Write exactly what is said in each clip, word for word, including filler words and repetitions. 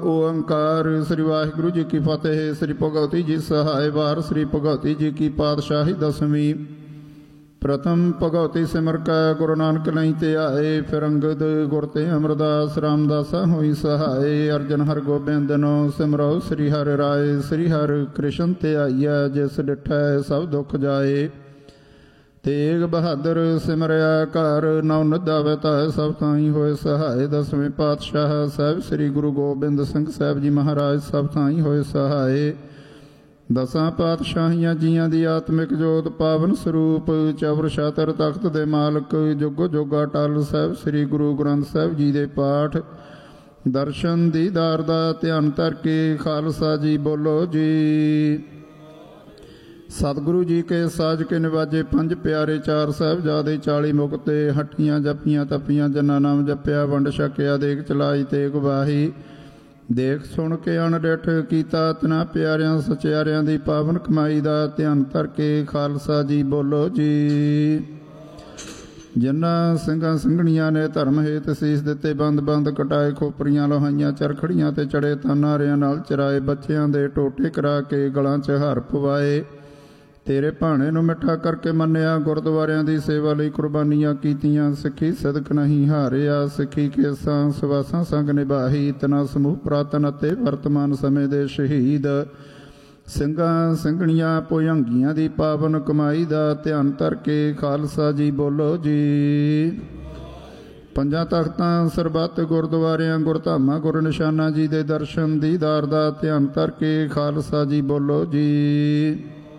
ਓੰਕਾਰ ਸ੍ਰੀ ਵਾਹਿਗੁਰੂ ਜੀ ਕੀ ਫਤਿਹ। ਸ੍ਰੀ ਭਗਵਤੀ ਜੀ ਸਹਾਇ ਵਾਰ ਸ੍ਰੀ ਭਗਵਤੀ ਜੀ ਕੀ ਪਾਤਸ਼ਾਹੀ ਦਸਵੀਂ। ਪ੍ਰਥਮ ਭਗਵਤੀ ਸਿਮਰ ਕੈ ਗੁਰੂ ਨਾਨਕ ਲਈ ਤੇ ਆਏ। ਫਿਰ ਅੰਗਦ ਗੁਰ ਤੇ ਅਮਰਦਾਸ ਰਾਮਦਾਸਾ ਹੋਈ ਸਹਾਏ। ਅਰਜਨ ਹਰ ਗੋਬਿੰਦ ਨੋ ਸਿਮਰੋ ਸ੍ਰੀ ਹਰਿ ਰਾਏ। ਸ੍ਰੀ ਹਰਿ ਕ੍ਰਿਸ਼ਨ ਤੇ ਆਈਐ ਜਿਸ ਡਿਠੈ ਸਭ ਦੁਖ ਜਾਏ। ਤੇਗ ਬਹਾਦਰ ਸਿਮਰਿਆ ਘਰ ਨੌ ਨਦਾਵੇ ਧਾਇ ਸਭ ਥਾਈ ਹੋਏ ਸਹਾਏ। ਦਸਵੇਂ ਪਾਤਸ਼ਾਹ ਸਾਹਿਬ ਸ੍ਰੀ ਗੁਰੂ ਗੋਬਿੰਦ ਸਿੰਘ ਸਾਹਿਬ ਜੀ ਮਹਾਰਾਜ ਸਭ ਥਾਈ ਹੋਏ ਸਹਾਏ। ਦਸਾਂ ਪਾਤਸ਼ਾਹੀਆਂ ਜੀਆਂ ਦੀ ਆਤਮਿਕ ਜੋਤ ਪਾਵਨ ਸਰੂਪ ਚਵਰ ਛਤਰ ਤਖਤ ਦੇ ਮਾਲਕ ਜੁਗੋ ਜੋਗਾ ਟਲ ਸਾਹਿਬ ਸ੍ਰੀ ਗੁਰੂ ਗ੍ਰੰਥ ਸਾਹਿਬ ਜੀ ਦੇ ਪਾਠ ਦਰਸ਼ਨ ਦੀਦਾਰ ਦਾ ਧਿਆਨ ਧਰ ਕੇ ਖਾਲਸਾ ਜੀ ਬੋਲੋ ਜੀ। ਸਤਿਗੁਰੂ ਜੀ ਕੇ ਸਾਜ ਕੇ ਨਿਵਾਜੇ ਪੰਜ ਪਿਆਰੇ ਚਾਰ ਸਾਹਿਬਜ਼ਾਦੇ ਚਾਲੀ ਮੁਕਤੇ ਹੱਟੀਆਂ ਜੱਪੀਆਂ ਤੱਪੀਆਂ ਜਨਾਂ ਨਾਮ ਜਪਿਆ ਵੰਡ ਛਕਿਆ ਦੇਖ ਚਲਾਈ ਤੇ ਗਵਾਹੀ। ਦੇਖ ਸੁਣ ਕੇ ਅਣਡਿੱਠ ਕੀਤਾ ਤਨਾ ਪਿਆਰਿਆਂ ਸਚਿਆਰਿਆਂ ਦੀ ਪਾਵਨ ਕਮਾਈ ਦਾ ਧਿਆਨ ਧਰ ਕੇ ਖਾਲਸਾ ਜੀ ਬੋਲੋ ਜੀ। ਜਿਨ੍ਹਾਂ ਸਿੰਘਾਂ ਸਿੰਘਣੀਆਂ ਨੇ ਧਰਮ ਹੇਤ ਸੀਸ ਦਿੱਤੇ ਬੰਦ ਬੰਦ ਕਟਾਏ ਖੋਪਰੀਆਂ ਲੋਹਾਈਆਂ ਚਰਖੜੀਆਂ ਤੇ ਚੜੇ ਤਾਨਾਰਿਆਂ ਨਾਲ ਚਰਾਏ ਬੱਚਿਆਂ ਦੇ ਟੋਟੇ ਕਰਾ ਕੇ ਗਲਾਂ 'ਚ ਹਾਰ ਪਵਾਏ। ਤੇਰੇ ਭਾਣੇ ਨੂੰ ਮਿੱਠਾ ਕਰਕੇ ਮੰਨਿਆ ਗੁਰਦੁਆਰਿਆਂ ਦੀ ਸੇਵਾ ਲਈ ਕੁਰਬਾਨੀਆਂ ਕੀਤੀਆਂ। ਸਿੱਖੀ ਸਦਕ ਨਹੀਂ ਹਾਰਿਆ ਸਿੱਖੀ ਕੇਸਾਂ ਸਵਾਸਾਂ ਸੰਗ ਨਿਭਾਹੀ। ਤਨਾ ਸਮੂਹ ਪੁਰਾਤਨ ਅਤੇ ਵਰਤਮਾਨ ਸਮੇਂ ਦੇ ਸ਼ਹੀਦ ਸਿੰਘਾਂ ਸਿੰਘਣੀਆਂ ਭੁਜੰਗੀਆਂ ਦੀ ਪਾਵਨ ਕਮਾਈ ਦਾ ਧਿਆਨ ਧਰ ਕੇ ਖਾਲਸਾ ਜੀ ਬੋਲੋ ਜੀ। ਪੰਜਾਂ ਤਖਤਾਂ ਸਰਬੱਤ ਗੁਰਦੁਆਰਿਆਂ ਗੁਰਧਾਮਾਂ ਗੁਰ ਨਿਸ਼ਾਨਾ ਜੀ ਦੇ ਦਰਸ਼ਨ ਦੀਦਾਰ ਦਾ ਧਿਆਨ ਧਰ ਕੇ ਖਾਲਸਾ ਜੀ ਬੋਲੋ ਜੀ।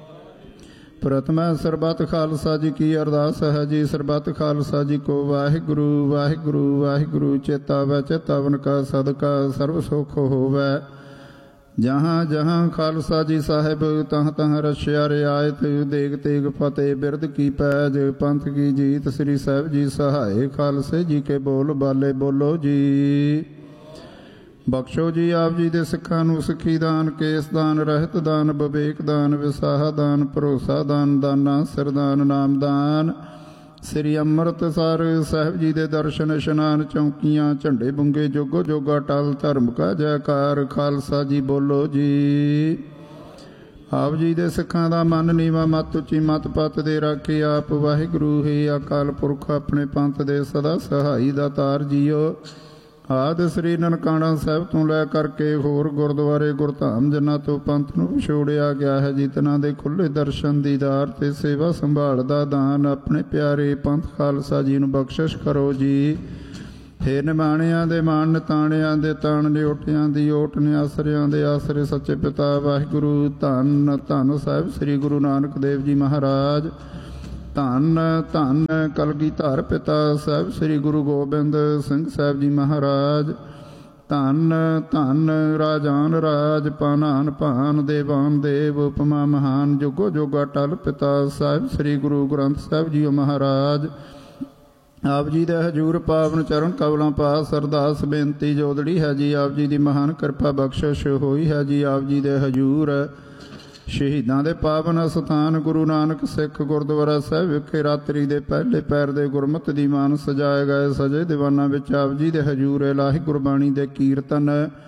ਪ੍ਰਥਮਾ ਸਰਬੱਤ ਖਾਲਸਾ ਜੀ ਕੀ ਅਰਦਾਸ ਹੈ ਜੀ। ਸਰਬੱਤ ਖਾਲਸਾ ਜੀ ਕੋ ਵਾਹਿਗੁਰੂ ਵਾਹਿਗੁਰੂ ਵਾਹਿਗੁਰੂ। ਚੇਤਾਵੈ ਚੇਤਾਵਨ ਕਾ ਸਦਕਾ ਸਰਬ ਸੁਖ ਹੋਵੈ। ਜਹਾਂ ਜਹਾਂ ਖਾਲਸਾ ਜੀ ਸਾਹਿਬ ਤਹ ਤਹ ਰਛਿਆ ਰਿਆਇਤ। ਦੇਗ ਤੇਗ ਫਤਿਹ ਬਿਰਦ ਕੀ ਪੈਜ ਪੰਥ ਕੀ ਜੀਤ। ਸ੍ਰੀ ਸਾਹਿਬ ਜੀ ਸਹਾਏ ਖਾਲਸੇ ਜੀ ਕੇ ਬੋਲ ਬਾਲੇ ਬੋਲੋ ਜੀ। ਬਖਸ਼ੋ ਜੀ ਆਪ ਜੀ ਦੇ ਸਿੱਖਾਂ ਨੂੰ ਸਿੱਖੀ ਦਾਨ ਕੇਸ ਦਾਨ ਰਹਿਤ ਦਾਨ ਵਿਵੇਕ ਦਾਨ ਵਿਸਾਹਾ ਦਾਨ ਭਰੋਸਾ ਦਾਨ ਦਾਨਾ ਸਿਰਦਾਨ ਨਾਮਦਾਨ। ਸ੍ਰੀ ਅੰਮ੍ਰਿਤਸਰ ਸਾਹਿਬ ਜੀ ਦੇ ਦਰਸ਼ਨ ਇਸ਼ਨਾਨ ਚੌਂਕੀਆਂ ਝੰਡੇ ਬੁੰਗੇ ਜੋਗੋ ਜੋਗਾ ਟਲ ਧਰਮ ਕਾ ਜੈਕਾਰ। ਖਾਲਸਾ ਜੀ ਬੋਲੋ ਜੀ। ਆਪ ਜੀ ਦੇ ਸਿੱਖਾਂ ਦਾ ਮਨ ਨੀਵਾ ਮਤ ਉੱਚੀ ਮਤ ਪਤ ਦੇ ਰਾਖੇ ਆਪ ਵਾਹਿਗੁਰੂ ਹੈ ਅਕਾਲ ਪੁਰਖ ਆਪਣੇ ਪੰਥ ਦੇ ਸਦਾ ਸਹਾਈ ਦਾਤਾਰ ਜੀਓ। ਆਦ ਸ੍ਰੀ ਨਨਕਾਣਾ ਸਾਹਿਬ ਤੋਂ ਲੈ ਕਰਕੇ ਹੋਰ ਗੁਰਦੁਆਰੇ ਗੁਰਧਾਮ ਜਿਨ੍ਹਾਂ ਤੋਂ ਪੰਥ ਨੂੰ ਵਿਛੋੜਿਆ ਗਿਆ ਹੈ ਜੀ ਤਿਨਾਂ ਦੇ ਖੁੱਲ੍ਹੇ ਦਰਸ਼ਨ ਦੀਦਾਰ ਤੇ ਸੇਵਾ ਸੰਭਾਲ ਦਾ ਦਾਨ ਆਪਣੇ ਪਿਆਰੇ ਪੰਥ ਖਾਲਸਾ ਜੀ ਨੂੰ ਬਖਸ਼ਿਸ਼ ਕਰੋ ਜੀ। ਹੇ ਨਿਮਾਣਿਆਂ ਦੇ ਮਾਣ ਨਿਤਾਣਿਆਂ ਦੇ ਤਾਣ ਨਿਓਟਿਆਂ ਦੀ ਓਟ ਨਿਆਸਰਿਆਂ ਦੇ ਆਸਰੇ ਸੱਚੇ ਪਿਤਾ ਵਾਹਿਗੁਰੂ। ਧੰਨ ਧੰਨ ਸਾਹਿਬ ਸ੍ਰੀ ਗੁਰੂ ਨਾਨਕ ਦੇਵ ਜੀ ਮਹਾਰਾਜ। ਧੰਨ ਧੰਨ ਕਲਗੀਧਰ ਪਿਤਾ ਸਾਹਿਬ ਸ੍ਰੀ ਗੁਰੂ ਗੋਬਿੰਦ ਸਿੰਘ ਸਾਹਿਬ ਜੀ ਮਹਾਰਾਜ। ਧੰਨ ਧੰਨ ਰਾਜਾਨ ਰਾਜ ਪਾਨਾਨ ਭਾਨ ਦੇਵਾਨ ਦੇਵ ਉਪਮਾ ਮਹਾਨ। ਜੁਗੋ ਜੋਗਾ ਟਲ ਪਿਤਾ ਸਾਹਿਬ ਸ੍ਰੀ ਗੁਰੂ ਗ੍ਰੰਥ ਸਾਹਿਬ ਜੀ ਮਹਾਰਾਜ। ਆਪ ਜੀ ਦੇ ਹਜੂਰ ਪਾਵਨ ਚਰਨ ਕਵਲਾਂ ਪਾਸ ਅਰਦਾਸ ਬੇਨਤੀ ਜੋਦੜੀ ਹੈ ਜੀ। ਆਪ ਜੀ ਦੀ ਮਹਾਨ ਕਿਰਪਾ ਬਖਸ਼ਿਸ਼ ਹੋਈ ਹੈ ਜੀ। ਆਪ ਜੀ ਦੇ ਹਜੂਰ ਸ਼ਹੀਦਾਂ ਦੇ ਪਾਵਨ ਅਸਥਾਨ ਗੁਰੂ ਨਾਨਕ ਸਿੱਖ ਗੁਰਦੁਆਰਾ ਸਾਹਿਬ ਵਿਖੇ ਰਾਤਰੀ ਦੇ ਪਹਿਲੇ ਪੈਰ ਦੇ ਗੁਰਮਤਿ ਦੀ ਮਾਨ ਸਜਾਏ ਗਏ ਸਜੇ ਦੀਵਾਨਾਂ ਵਿੱਚ ਆਪ ਜੀ ਦੇ ਹਜੂਰ ਇਲਾਹੀ ਗੁਰਬਾਣੀ ਦੇ ਕੀਰਤਨ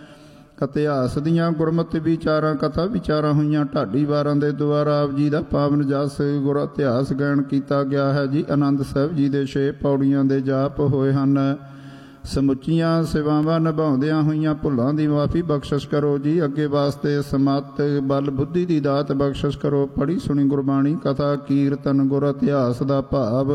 ਇਤਿਹਾਸ ਦੀਆਂ ਗੁਰਮਤਿ ਵਿਚਾਰਾਂ ਕਥਾ ਵਿਚਾਰਾਂ ਹੋਈਆਂ। ਢਾਡੀ ਵਾਰਾਂ ਦੇ ਦੁਆਰਾ ਆਪ ਜੀ ਦਾ ਪਾਵਨ ਜਸ ਗੁਰ ਇਤਿਹਾਸ ਗਾਇਨ ਕੀਤਾ ਗਿਆ ਹੈ ਜੀ। ਆਨੰਦ ਸਾਹਿਬ ਜੀ ਦੇ ਛੇ ਪੌੜੀਆਂ ਦੇ ਜਾਪ ਹੋਏ ਹਨ। ਸਮੁੱਚੀਆਂ ਸੇਵਾਵਾਂ ਨਿਭਾਉਂਦਿਆਂ ਹੋਈਆਂ ਭੁੱਲਾਂ ਦੀ ਮਾਫੀ ਬਖਸ਼ਿਸ਼ ਕਰੋ ਜੀ। ਅੱਗੇ ਵਾਸਤੇ ਸਮੱਤ ਬਲ ਬੁੱਧੀ ਦੀ ਦਾਤ ਬਖਸ਼ਿਸ਼ ਕਰੋ। ਪੜ੍ਹੀ ਸੁਣੀ ਗੁਰਬਾਣੀ ਕਥਾ ਕੀਰਤਨ ਗੁਰ ਇਤਿਹਾਸ ਦਾ ਭਾਵ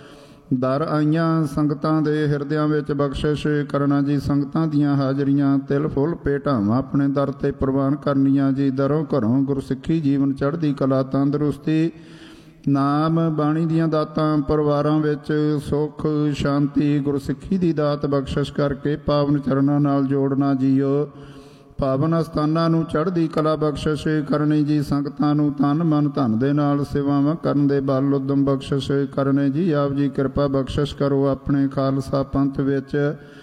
ਦਰ ਆਈਆਂ ਸੰਗਤਾਂ ਦੇ ਹਿਰਦਿਆਂ ਵਿੱਚ ਬਖਸ਼ਿਸ਼ ਕਰਨਾ ਜੀ। ਸੰਗਤਾਂ ਦੀਆਂ ਹਾਜ਼ਰੀਆਂ ਤਿਲ ਫੁੱਲ ਭੇਟਾਵਾਂ ਆਪਣੇ ਦਰ ਤੇ ਪ੍ਰਵਾਨ ਕਰਨੀਆਂ ਜੀ। ਦਰੋਂ ਘਰੋਂ ਗੁਰਸਿੱਖੀ ਜੀਵਨ ਚੜ੍ਹਦੀ ਕਲਾ ਤੰਦਰੁਸਤੀ ਨਾਮ ਬਾਣੀ ਦੀਆਂ ਦਾਤਾਂ ਪਰਿਵਾਰਾਂ ਵਿੱਚ ਸੁੱਖ ਸ਼ਾਂਤੀ ਗੁਰਸਿੱਖੀ ਦੀ ਦਾਤ ਬਖਸ਼ਿਸ਼ ਕਰਕੇ ਪਾਵਨ ਚਰਨਾਂ ਨਾਲ ਜੋੜਨਾ ਜੀਓ। ਪਾਵਨ ਅਸਥਾਨਾਂ ਨੂੰ ਚੜ੍ਹਦੀ ਕਲਾ ਬਖਸ਼ਿਸ਼ ਕਰਨੀ ਜੀ। ਸੰਗਤਾਂ ਨੂੰ ਤਨ ਮਨ ਧਨ ਦੇ ਨਾਲ ਸੇਵਾਵਾਂ ਕਰਨ ਦੇ ਬਲ ਉਦਮ ਬਖਸ਼ਿਸ਼ ਕਰਨੇ ਜੀ। ਆਪ ਜੀ ਕਿਰਪਾ ਬਖਸ਼ਿਸ਼ ਕਰੋ। ਆਪਣੇ ਖਾਲਸਾ ਪੰਥ ਵਿੱਚ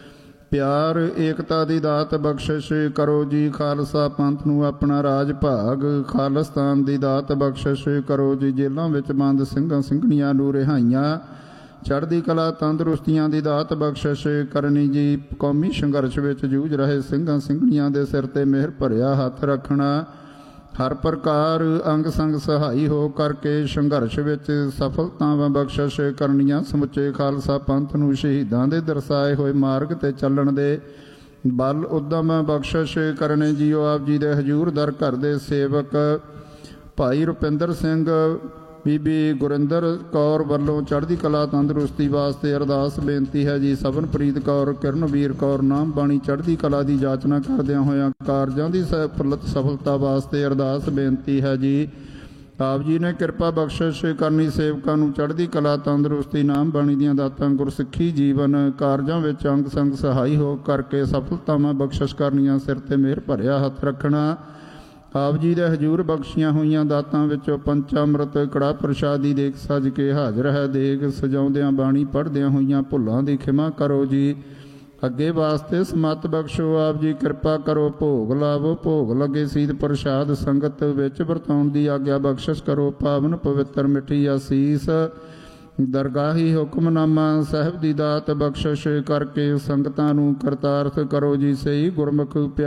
ਪਿਆਰ ਏਕਤਾ ਦੀ ਦਾਤ ਬਖਸ਼ਿਸ਼ ਕਰੋ ਜੀ। ਖਾਲਸਾ ਪੰਥ ਨੂੰ ਆਪਣਾ ਰਾਜ ਭਾਗ ਖਾਲਿਸਤਾਨ ਦੀ ਦਾਤ ਬਖਸ਼ਿਸ਼ ਕਰੋ ਜੀ। ਜੇਲ੍ਹਾਂ ਵਿੱਚ ਬੰਦ ਸਿੰਘਾਂ ਸਿੰਘਣੀਆਂ ਨੂੰ ਰਿਹਾਈਆਂ ਚੜ੍ਹਦੀ ਕਲਾ ਤੰਦਰੁਸਤੀਆਂ ਦੀ ਦਾਤ ਬਖਸ਼ਿਸ਼ ਕਰਨੀ ਜੀ। ਕੌਮੀ ਸੰਘਰਸ਼ ਵਿੱਚ ਜੂਝ ਰਹੇ ਸਿੰਘਾਂ ਸਿੰਘਣੀਆਂ ਦੇ ਸਿਰ ਤੇ ਮਿਹਰ ਭਰਿਆ ਹੱਥ ਰੱਖਣਾ। ਹਰ ਪ੍ਰਕਾਰ ਅੰਗ ਸੰਗ ਸਹਾਈ ਹੋ ਕਰਕੇ ਸੰਘਰਸ਼ ਵਿੱਚ ਸਫਲਤਾਵਾਂ ਬਖਸ਼ਿਸ਼ ਕਰਨੀਆਂ। ਸਮੁੱਚੇ ਖਾਲਸਾ ਪੰਥ ਨੂੰ ਸ਼ਹੀਦਾਂ ਦੇ ਦਰਸਾਏ ਹੋਏ ਮਾਰਗ ਤੇ ਚੱਲਣ ਦੇ ਬਲ ਉਦਮ ਬਖਸ਼ਿਸ਼ ਕਰਨੇ ਜੀਓ। ਆਪ ਜੀ ਦੇ ਹਜ਼ੂਰ ਦਰ ਘਰ ਦੇ ਸੇਵਕ ਭਾਈ ਰੁਪਿੰਦਰ ਸਿੰਘ ਬੀਬੀ ਗੁਰਿੰਦਰ ਕੌਰ ਵੱਲੋਂ ਚੜ੍ਹਦੀ ਕਲਾ ਤੰਦਰੁਸਤੀ ਵਾਸਤੇ ਅਰਦਾਸ ਬੇਨਤੀ ਹੈ ਜੀ। ਸਵਨਪ੍ਰੀਤ ਕੌਰ, ਕਿਰਨਵੀਰ ਕੌਰ ਨਾਮ ਬਾਣੀ ਚੜ੍ਹਦੀ ਕਲਾ ਦੀ ਜਾਚਨਾ ਕਰਦਿਆਂ ਹੋਇਆਂ ਕਾਰਜਾਂ ਦੀ ਸਫਲਤ ਸਫਲਤਾ ਵਾਸਤੇ ਅਰਦਾਸ ਬੇਨਤੀ ਹੈ ਜੀ। ਆਪ ਜੀ ਨੇ ਕਿਰਪਾ ਬਖਸ਼ਿਸ਼ ਕਰਨੀ ਸੇਵਕਾਂ ਨੂੰ ਚੜ੍ਹਦੀ ਕਲਾ ਤੰਦਰੁਸਤੀ ਨਾਮ ਬਾਣੀ ਦੀਆਂ ਦਾਤਾਂ ਗੁਰਸਿੱਖੀ ਜੀਵਨ ਕਾਰਜਾਂ ਵਿੱਚ ਅੰਗ ਸੰਗ ਸਹਾਈ ਹੋ ਕਰਕੇ ਸਫਲਤਾਵਾਂ ਬਖਸ਼ਿਸ਼ ਕਰਨੀਆਂ। ਸਿਰ ਤੇ ਮਿਹਰ ਭਰਿਆ ਹੱਥ ਰੱਖਣਾ। ਆਪ ਜੀ ਦੇ ਹਜ਼ੂਰ ਬਖਸ਼ੀਆਂ ਹੋਈਆਂ ਦਾਤਾਂ ਵਿੱਚੋਂ ਪੰਚਾਮ੍ਰਿਤ ਕੜਾ ਪ੍ਰਸ਼ਾਦੀ ਦੇਖ ਸਜ ਕੇ ਹਾਜ਼ਰ ਹੈ। ਦੇਗ ਸਜਾਉਂਦਿਆਂ ਬਾਣੀ ਪੜ੍ਹਦਿਆਂ ਹੋਈਆਂ ਭੁੱਲਾਂ ਦੀ ਖਿਮਾ ਕਰੋ ਜੀ। ਅੱਗੇ ਵਾਸਤੇ ਸਮੱਤ ਬਖਸ਼ੋ। ਆਪ ਜੀ ਕਿਰਪਾ ਕਰੋ। ਭੋਗ ਲਾਵੋ। ਭੋਗ ਲੱਗੇ ਸੀਤ ਪ੍ਰਸ਼ਾਦ ਸੰਗਤ ਵਿੱਚ ਵਰਤਾਉਣ ਦੀ ਆਗਿਆ ਬਖਸ਼ਿਸ਼ ਕਰੋ। ਪਾਵਨ ਪਵਿੱਤਰ ਮਿੱਠੀ ਆਸੀਸ ਦਰਗਾਹੀ ਹੁਕਮਨਾਮਾ ਸਾਹਿਬ ਦੀ ਦਾਤ ਬਖਸ਼ਿਸ਼ ਕਰਕੇ ਸੰਗਤਾਂ ਨੂੰ ਕਰਤਾਰਥ ਕਰੋ ਜੀ। ਸਹੀ ਗੁਰਮੁਖ